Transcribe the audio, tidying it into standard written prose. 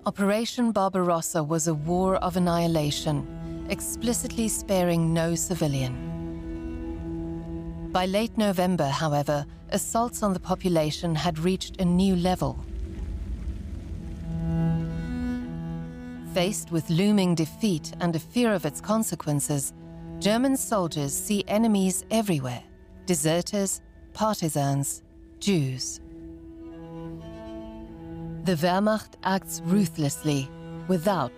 Operation Barbarossa was a war of annihilation, explicitly sparing no civilian. By late November, however, assaults on the population had reached a new level. Faced with looming defeat and a fear of its consequences, German soldiers see enemies everywhere: deserters, partisans, Jews. The Wehrmacht acts ruthlessly, without